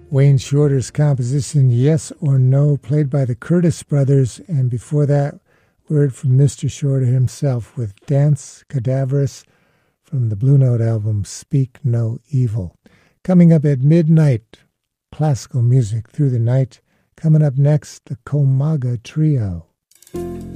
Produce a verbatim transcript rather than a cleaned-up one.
Wayne Shorter's composition Yes or No, played by the Curtis Brothers, and before that, word from Mister Shorter himself with Dance Cadaverous from the Blue Note album Speak No Evil. Coming up at midnight, classical music through the night. Coming up next, the Komaga Trio.